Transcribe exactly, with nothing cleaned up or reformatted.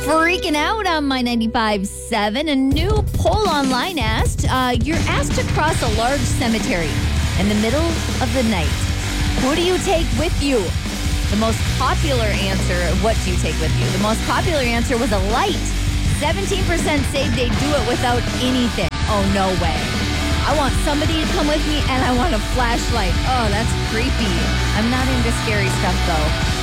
Freaking out on My ninety-five point seven. A new poll online asked, uh, you're asked to cross a large cemetery in the middle of the night. Who do you take with you? The most popular answer, what do you take with you? The most popular answer was a light. seventeen percent say they'd do it without anything. Oh, no way. I want somebody to come with me and I want a flashlight. Oh, that's creepy. I'm not into scary stuff, though.